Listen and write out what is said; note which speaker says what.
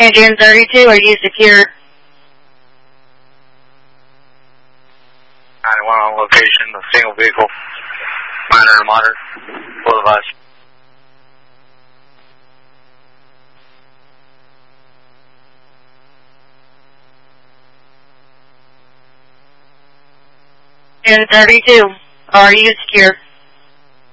Speaker 1: Indian 32, are you secure?
Speaker 2: 91 on location, a single vehicle, minor and moderate, full of us.
Speaker 1: Indian 32, are you secure?